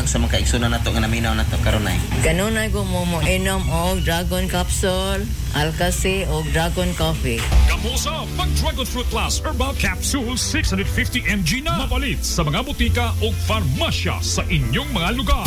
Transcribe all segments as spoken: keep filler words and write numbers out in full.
hatag sa mga kaigsunan nato nga naminaw nato karon ay. Kanunay ko mo mo inom og dragon capsule, Alka-C og dragon coffee. Kamusa, pag Dragon Fruit Plus Herbal Capsule six hundred fifty milligrams na mapalit sa mga butika o farmasya sa inyong mga lugar.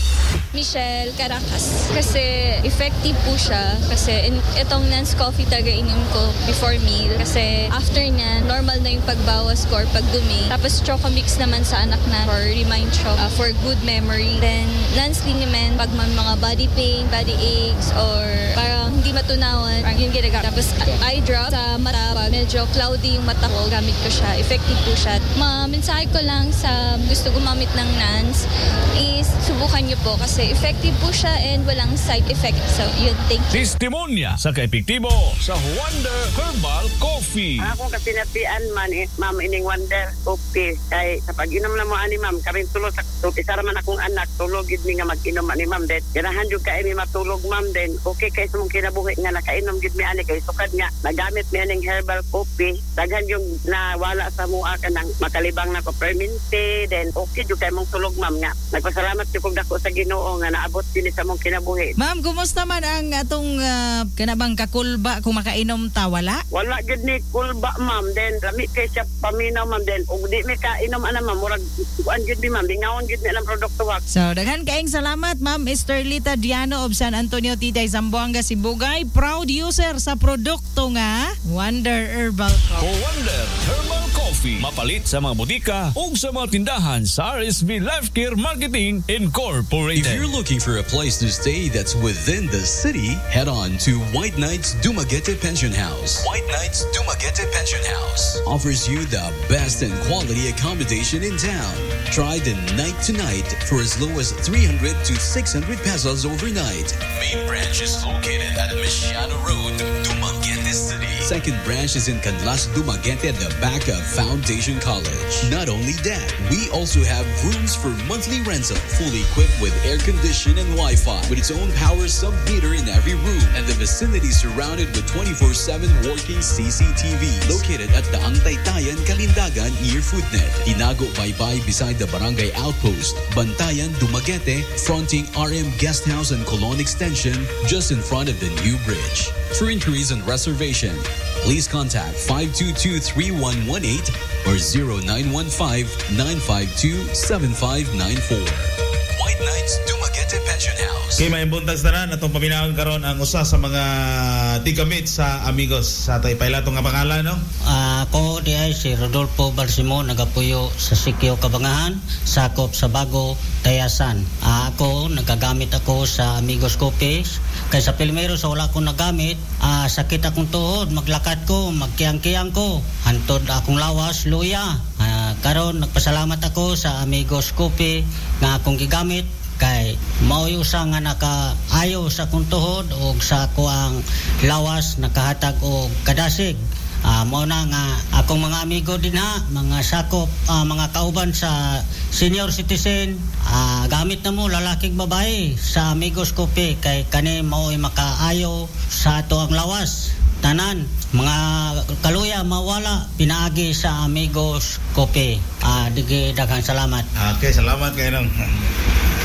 Michelle Caracas. Kasi effective po siya. Kasi in, itong Nance Coffee talaga inom ko before meal. Kasi after niya, normal na yung pagbawas ko or pagdumi. Tapos Chocomix naman sa anak na for remind siya uh, for good memory. Then Nance Liniment, pag may mga body pain, body aches, or parang hindi matunawan, parang yung ginagamit. Tapos eye drop sa mata, pag medyo cloudy yung mata ko, gamit ko siya. Effective po siya. Ma-mensahe ko lang sa gusto gumamit ng Nance is subukan niyo po kasi effective po siya and walang side effect. So, yun, thank you. Testimonya sa kaepektibo sa Wonder Herbal Coffee. Ako kasi napian man eh, ma'am, ining Wonder Coffee. Kay sa pag-inom na mo ani ma'am, kami tulog sa tulog. Isa raman akong anak, tulog gid mi nga mag-inom ani ma'am. Den, ganahan jud kay mi matulog ma'am. Den, okay kay sa mong kinabuhi nga nakainom gid mi ani kay sukad nga nagamit mi aning herbal coffee. Daghan yung nawala sa mua ka nang makalibang na ko permente. Den, okay jud kay mong tulog ma'am nga. Nagpasalamat jud kog dako sa Ginoo nga naabot din sa mong kinabuhi. Ma'am, kumusta man ang atong uh, kanabang kakulba kung makainom ta wala? Wala gid ni kulba ma'am. Then lami kay siya paminaw ma'am. Then ug di mi ka inom ana ma'am murag kuan gid mi ma'am. Dingawon gid ni ang produkto wa. So daghan kaayong salamat Ma'am Esterlita Diano of San Antonio Titay, Zamboanga, Sibugay. Proud user sa produkto nga Wonder Herbal Coffee. Wonder Herbal Coffee mapalit sa mga butika o sa mga tindahan sa R S V Life Care Marketing Incorporated. If you're looking for a place to stay that's within the city, head on to White Knights Dumaguete Pension House. White Knights Dumaguete Pension House offers you the best and quality accommodation in town. Try the night to night for as low as three hundred to six hundred pesos overnight. Main branch is located at Mesiano Road, Dumaguete City. Second branch is in Canlas, Dumaguete at the back of Foundation College. Not only that, we also have rooms for monthly rental, fully equipped with air condition and Wi-Fi, with its own power sub-meter in every room, and the vicinity surrounded with twenty-four seven working C C T Vs. Located at the Taytayan, Kalindagan near Foodnet. Tinago Baybay beside the Barangay Outpost. Bantayan, Dumaguete, fronting R M Guest House and Colon Extension, just in front of the new bridge. For inquiries and reservation, please contact five two two, three one one eight or zero nine one five, nine five two, seven five nine four. White Knights Dumaguete Pension House. Kay may buntag tanan atong paminawan karon ang usa sa mga tigamit sa amigos sa Taypaylato nga pangalan no. Uh, ako di ay si Rodolfo Balsimo, nagapuyo sa Sikyo Kabangahan, sakop sa Bago, Tayasan. Uh, ako nagagamit ako sa Amigos Coffee. Kay sa Pilmero sa wala ko nagamit, uh, sakit akong tuhod, maglakad ko, magkiyang-kiyang ko, hantod akong lawas, luya. Uh, karon nagpasalamat ako sa Amigos Coffee nga akong gigamit kay mauusa nga nakaayo sa akong tuhod o sa ako ang lawas nakahatag o kadasig. Uh, mao na nga akong mga amigo din ha, mga sakop, uh, mga kauban sa senior citizen, uh, gamit na mo lalaking babae sa Amigos Coffee kay kani mao'y makaayo sa ato ang lawas. Tanan, mga kaluya mawala pinaagi sa Amigos Coffee. Uh, digi daghang salamat. Okay, salamat kayo nung.